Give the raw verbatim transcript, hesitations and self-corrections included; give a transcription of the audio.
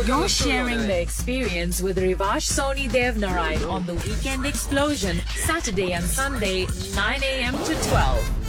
You're sharing the experience with Rivash Soni Dev Narayan on the Weekend Explosion, Saturday and Sunday, nine a m to twelve.